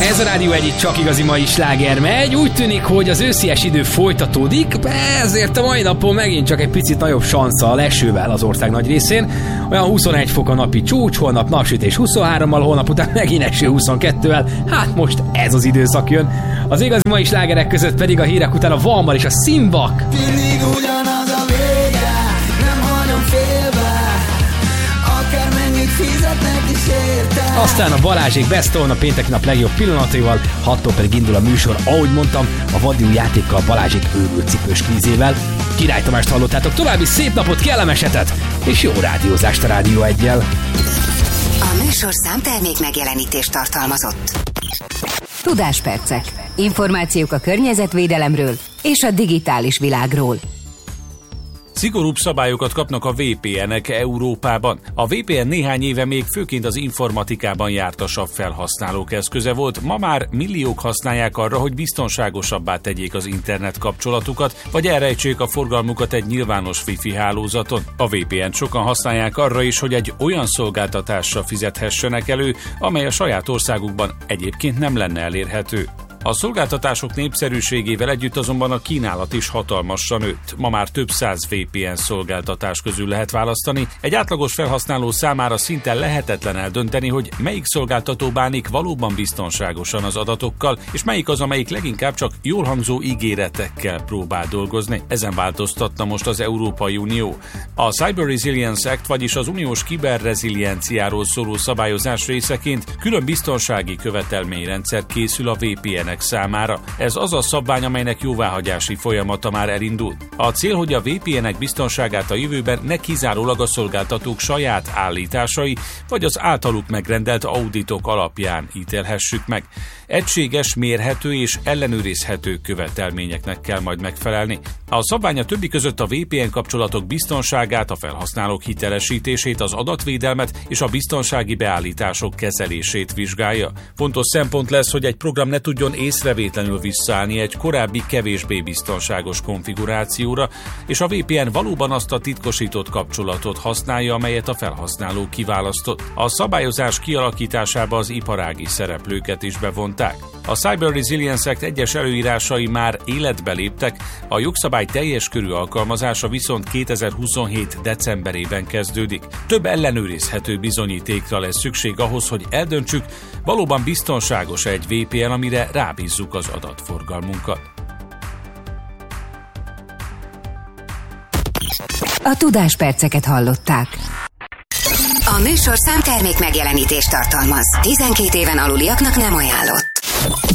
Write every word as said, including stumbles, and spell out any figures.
Ez a Rádió egy csak igazi mai sláger megy. Úgy tűnik, hogy az őszies idő folytatódik, ezért a mai napon megint csak egy picit nagyobb sanszal esővel az ország nagy részén. Olyan huszonegy fok a napi csúcs, holnap napsütés huszonhárommal, holnap után megint eső huszonkettővel. Hát most ez az időszak jön. Az igazi mai slágerek között pedig a hírek után a Valmar és a Szimbak. Mindig ugyanaz a vége, nem hagyom félbe, akármennyit fizetnek is érte. Aztán a Balázsék Best of a pénteki nap legjobb pillanataival, hattól pedig indul a műsor, ahogy mondtam, a vaddiú játékkal Balázsék őrült cipős kvízével. Király Tamást hallottátok, további szép napot, kellemes hetet, és jó rádiózást a Rádió egyel. A műsor számtermék megjelenítést tartalmazott. Tudáspercek. Információk a környezetvédelemről és a digitális világról. Szigorúbb szabályokat kapnak a vé pé en-ek Európában. A vé pé en néhány éve még főként az informatikában jártasabb felhasználók eszköze volt, ma már milliók használják arra, hogy biztonságosabbá tegyék az internet kapcsolatukat, vagy elrejtsék a forgalmukat egy nyilvános wifi hálózaton. A vé pé en-t sokan használják arra is, hogy egy olyan szolgáltatásra fizethessenek elő, amely a saját országukban egyébként nem lenne elérhető. A szolgáltatások népszerűségével együtt azonban a kínálat is hatalmasan nőtt. Ma már több száz vé pé en szolgáltatás közül lehet választani. Egy átlagos felhasználó számára szinte lehetetlen eldönteni, hogy melyik szolgáltató bánik valóban biztonságosan az adatokkal, és melyik az, amelyik leginkább csak jól hangzó ígéretekkel próbál dolgozni. Ezen változtatna most az Európai Unió. A Cyber Resilience Act, vagyis az uniós kiberrezilienciáról szóló szabályozás részeként külön biztonsági követelményrendszer készül a vé pé en számára. Ez az a szabvány, amelynek jóváhagyási folyamata már elindult. A cél, hogy a vé pé en-ek biztonságát a jövőben ne kizárólag a szolgáltatók saját állításai, vagy az általuk megrendelt auditok alapján ítélhessük meg. Egységes, mérhető és ellenőrizhető követelményeknek kell majd megfelelni. A szabvány a többi között a vé pé en kapcsolatok biztonságát, a felhasználók hitelesítését, az adatvédelmet és a biztonsági beállítások kezelését vizsgálja. Fontos szempont lesz, hogy egy program ne tudjon észrevétlenül visszaállni egy korábbi kevésbé biztonságos konfigurációra, és a vé pé en valóban azt a titkosított kapcsolatot használja, amelyet a felhasználó kiválasztott. A szabályozás kialakításába az iparági szereplőket is bevonták. A Cyber Resilience Act egyes előírásai már életbe léptek, a jogszabály teljes körű alkalmazása viszont kétezer-huszonhét decemberében kezdődik. Több ellenőrizhető bizonyítékra lesz szükség ahhoz, hogy eldöntsük, valóban biztonságos egy vé pé en, amire rábízzuk az adatforgalmunkat. A tudásperceket hallották. A műsor számtermék megjelenítést tartalmaz. tizenkét éven aluliaknak nem ajánlott.